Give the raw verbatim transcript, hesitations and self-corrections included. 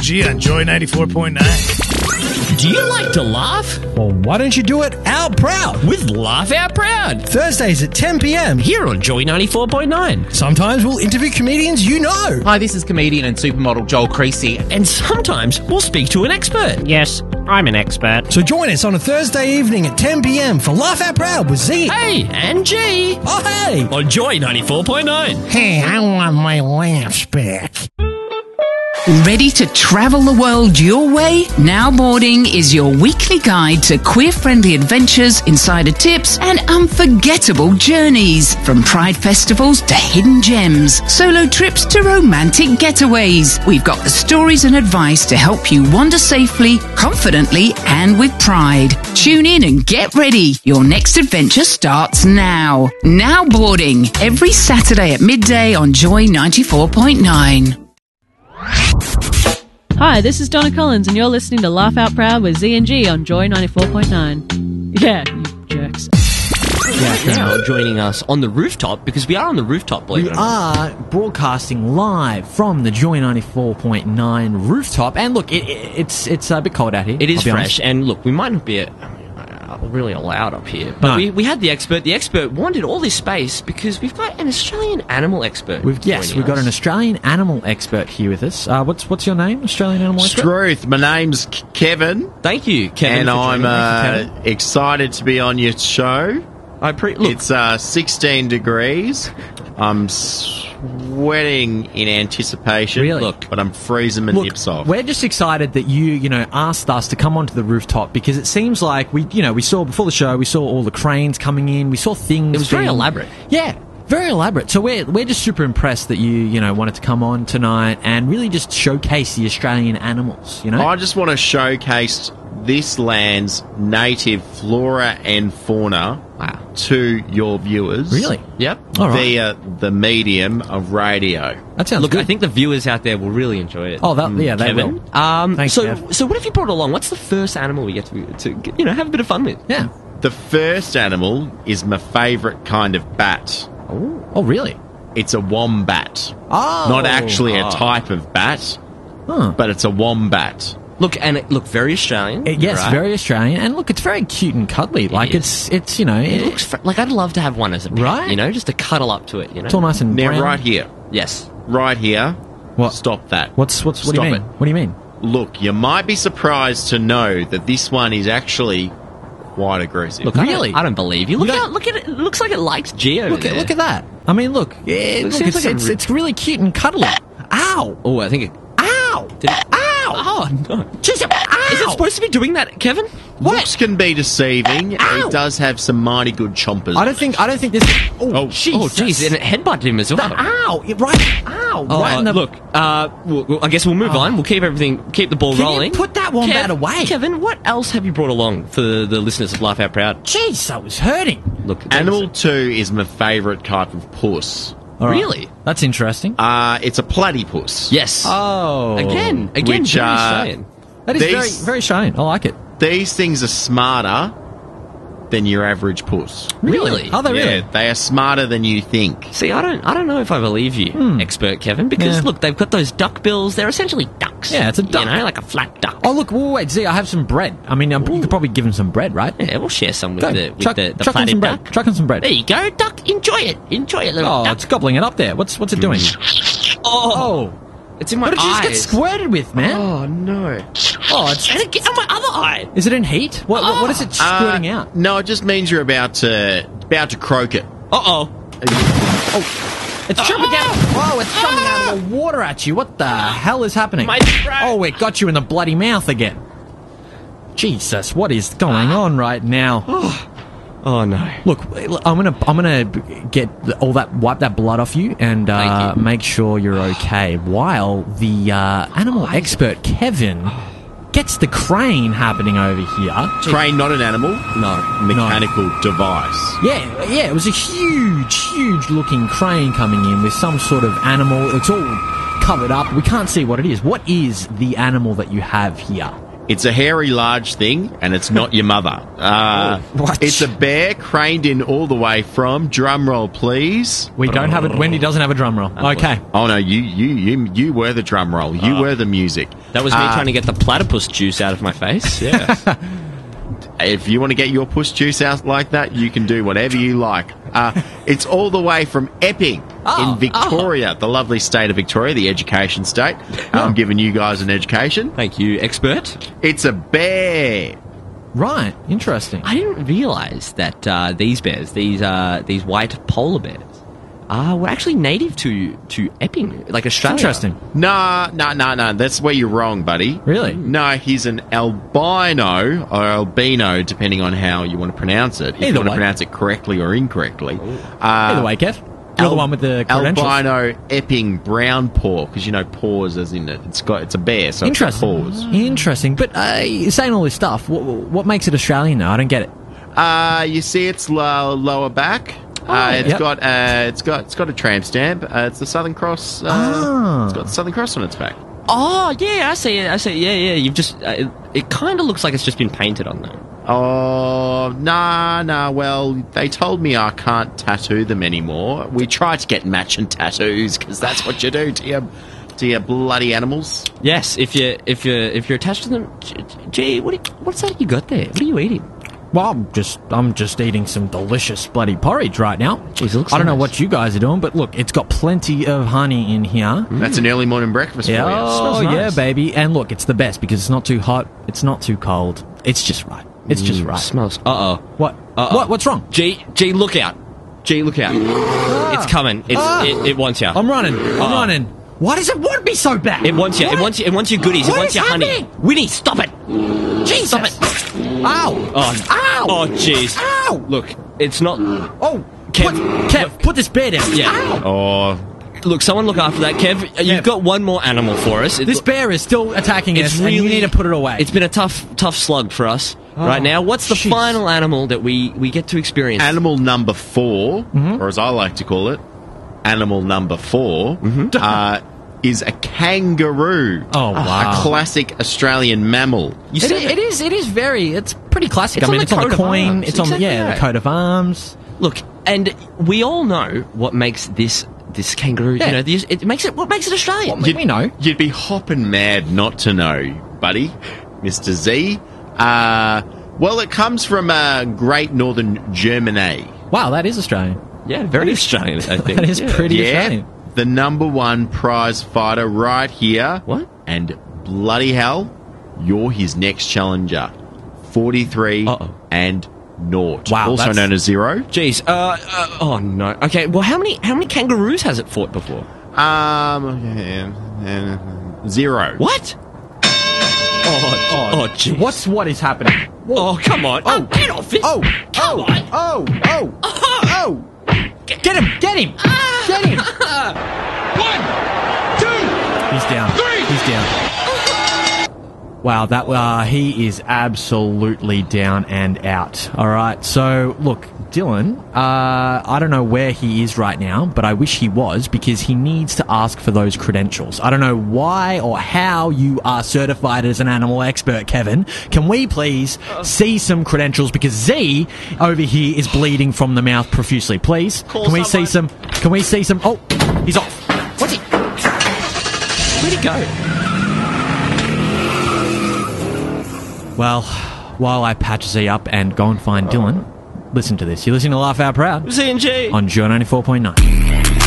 G on Joy ninety-four point nine. Do you like to laugh? Well, why don't you do it out proud? With Laugh Out Proud. Thursdays at ten p.m. Here on Joy ninety-four point nine. Sometimes we'll interview comedians you know. Hi, this is comedian and supermodel Joel Creasy. And sometimes we'll speak to an expert. Yes, I'm an expert. So join us on a Thursday evening at ten p.m. for Laugh Out Proud with Z. Hey, and G. Oh, hey. On Joy ninety-four point nine. Hey, I want my laughs back. Ready to travel the world your way? Now Boarding is your weekly guide to queer-friendly adventures, insider tips, and unforgettable journeys. From pride festivals to hidden gems, solo trips to romantic getaways. We've got the stories and advice to help you wander safely, confidently, and with pride. Tune in and get ready. Your next adventure starts now. Now Boarding, every Saturday at midday on Joy ninety-four point nine. Hi, this is Donna Collins, and you're listening to Laugh Out Proud with Z and G on Joy ninety-four point nine. Yeah, you jerks. Yeah, now joining us on the rooftop, because we are on the rooftop, believe We it or not. are broadcasting live from the Joy ninety-four point nine rooftop. And look, it, it, it's it's a bit cold out here. It is I'll be fresh, honest. and look, we might not be a, uh, really allowed up here, but No. we, we had the expert. The expert wanted all this space because we've got an Australian animal expert. We've, yes, joining we've got us. an Australian animal expert here with us. Uh, what's what's your name, Australian animal expert? Truth. My name's K- Kevin, Thank you, Kevin. and for I'm joining us. uh, Thank you, excited to be on your show. I pre- look, It's uh, sixteen degrees. I'm sweating in anticipation. Really? Look, but I'm freezing my Look, nips off. we're just excited that you, you know, asked us to come onto the rooftop because it seems like we, you know, we saw before the show, we saw all the cranes coming in, we saw things. it was very being- elaborate. Yeah, very elaborate. So we're we're just super impressed that you, you know, wanted to come on tonight and really just showcase the Australian animals. You know, I just want to showcase this land's native flora and fauna Wow. to your viewers. really. Yep. All right. Via the medium of radio. That sounds Look, good. I think the viewers out there will really enjoy it. Oh, that yeah, they Kevin. will. Um, Thanks, so, Kev. so what have you brought along? What's the first animal we get to, to you know, have a bit of fun with? Yeah. The first animal is my favourite kind of bat. Oh, really? It's a wombat. Oh, Not actually a Ah. type of bat, Huh. but it's a wombat. Look, and it look very Australian. It- yes, right? very Australian, and look, it's very cute and cuddly. like is. it's it's you know, It it, looks fr- like I'd love to have one as a pet, Right? you know, just to cuddle up to it, you know. it's all nice and Now, brown. right here, Yes. right here, What? stop that. What's what's what do you Stop mean? What do you mean? it. Look, you might be surprised to know that this one is actually quite aggressive. Look, I don't- Really? I don't, believe you. Look You how don't- look at it. It looks like it likes Geo. Look there. at look at that. I mean, look, yeah, It look seems it's, like a it's, re- it's really cute and cuddly. Ow! Oh, I think it. Ow! Did it Ow! Oh no! Just ow! Is it supposed to be doing that, Kevin? Looks can be deceiving. Ow! It does have some mighty good chompers. I don't think I don't think this. Oh, Oh, jeez! Oh, jeez, and it headbutted him as well. Ow! It- Right! Ow! Oh, right in the, look, uh, we'll, we'll- I guess we'll move Oh. on. We'll keep everything, keep the ball Can you rolling. put that wombat Kev- away? Kevin. What else have you brought along for the, the listeners of Laugh Out Proud? Jeez, that was hurting. Look, Animal two is my favourite type of puss. All right. Really? That's interesting. Uh, it's a platypus. Yes. Oh, Again, again, Which, very uh, Australian. that is these- very very shiny. I like it. These things are smarter than your average puss. Really? Are they yeah, really? they are smarter than you think. See, I don't, I don't know if I believe you, expert Kevin, because Yeah. look, they've got those duck bills. They're essentially ducks. Yeah, it's a duck. You know, like a flat duck. Oh, look, wait, wait, Z, I have some bread. I mean, um, you could probably give him some bread, right? Yeah, we'll share some with Go, the with chuck, the, the chuck on flatted some bread. duck. Chuck on some bread. There you go, duck. Enjoy it. Enjoy it, little Oh, duck. it's gobbling it up there. What's what's it doing? Oh, Oh, it's in my what did you just eyes. get squirted with, man? Oh no! Oh, it's And it, on my other eye. is it in heat? What what, what is it squirting Uh, out? No, it just means you're about to about to croak it. Uh oh. It's jumping out. Whoa, it's jumping out of the water at you. What the hell is happening? My throat. Oh, it got you in the bloody mouth again. Jesus, what is going on right now? Oh no! Look, I'm gonna I'm gonna get the- all that wipe that blood off you and uh, Thank you. make sure you're okay. While the uh, animal expert Kevin gets the crane happening over here. Crane, not an animal. No. Mechanical device. Yeah, yeah, it was a huge, huge looking crane coming in with some sort of animal. It's all covered up. We can't see what it is. What is the animal that you have here? It's a hairy, large thing, and it's not your mother. Uh, what? It's a bear craned in all the way from. Drum roll, please. We don't have it. Wendy doesn't have a drum roll. Okay. Oh no, you you you you were the drum roll. You Oh. were the music. That was me Uh, trying to get the platypus juice out of my face. Yeah. If you want to get your puss juice out like that, you can do whatever you like. Uh, it's all the way from Epping Oh, in Victoria, the lovely state of Victoria, the education state. I'm giving you guys an education. Thank you, expert. It's a bear. Right. Interesting. I didn't realise that uh, these bears, these uh, these white polar bears, uh, were actually native to to Epping, like Australia. Interesting. Nah, nah, nah, nah. That's where you're wrong, buddy. Really? No, he's an albino or albino, depending on how you want to pronounce it. If Either you want way. to pronounce it correctly or incorrectly. Uh, Either way, Kev. You're Al- the one with the credentials. Albino Epping brown paw, because you know paws as in it. It's got it's a bear, so it's got Interesting. paws. Interesting. But uh, you're saying all this stuff. What, what makes it Australian now? I don't get it. Uh, you see its low, lower back. Uh, it's Yep. got uh, it's got it's got a tramp stamp. Uh, it's the Southern Cross. Uh, Ah. It's got the Southern Cross on its back. Oh yeah, I see it. I see. It. Yeah, yeah. You've just uh, it, it kind of looks like it's just been painted on there. Oh, nah, nah, well, they told me I can't tattoo them anymore. We tried to get matching tattoos, because that's what you do to your, to your bloody animals. Yes, if you if you if you're attached to them. G- Gee, what do you- what's that you got there? What are you eating? Well, I'm just I'm just eating some delicious bloody porridge right now. Jeez, it looks I don't know nice. what you guys are doing, but look, it's got plenty of honey in here. That's an early morning breakfast Yeah, for you. oh Smells yeah, nice. baby. And look, it's the best because it's not too hot, it's not too cold. It's just right. It's just right. Smells. Uh oh. What? Uh-oh. What? What's wrong? G G, look out. G, look out. It's coming. It's Ah. it, it wants you. I'm running. I'm Uh-oh. running. Why does it want me so bad? It wants you. It wants you. It wants your goodies. What it wants is your honey. happening? Winnie, stop it. Jesus. Stop it. Ow! Oh, Ow! Oh, jeez. Ow! Look, it's not. Oh, Kev, put, Kev, put this bear down. Yeah. Ow! Oh, Look, someone look after that, Kev. uh, You've Kev. got one more animal for us. It- This bear is still attacking It's us, really. and you need to put it away. It's been a tough, tough slug for us right now. What's the jeez. final animal that we we get to experience? animal number four, Mm-hmm. or as I like to call it, animal number four, Mm-hmm. uh, is a kangaroo. Oh, wow. A classic Australian mammal. You It, said it is. It is very. It's pretty classic. It's I mean, on it's the on coat the of coin. arms. It's on the Exactly yeah right. the coat of arms. Look, and we all know what makes this this kangaroo. Yeah. You know, this, it makes it what makes it Australian. Well, we know. You'd be hopping mad not to know, buddy, Mister Z. Uh, well, it comes from uh, Great Northern Germany. Wow, that is Australian. Yeah, very Australian. I think That is Yeah. pretty Yeah, Australian. the number one prize fighter right here. What? And bloody hell, you're his next challenger. forty-three Uh-oh. and naught. Wow, Also that's- known as zero. Jeez. Uh, uh. Oh no. Okay. Well, how many how many kangaroos has it fought before? Um, uh, uh, zero. What? Oh. Oh. Jeez. What's what is happening? Oh, come on. Oh, get off it. Oh, come oh, on. oh, oh, oh! Get, get him! Get him! Get him! One, two, He's down. Three. He's down. Wow, that uh, he is absolutely down and out. All right, so look, Dylan, uh, I don't know where he is right now, but I wish he was because he needs to ask for those credentials. I don't know why or how you are certified as an animal expert, Kevin. Can we please see some credentials because Z over here is bleeding from the mouth profusely. Please, Call can we someone. see some? Can we see some? Oh, he's off. What's he? Where'd he go? Well, while I patch Z up and go and find Dylan, listen to this. You're listening to Laugh Out Proud Z and G. on Joe ninety-four point nine.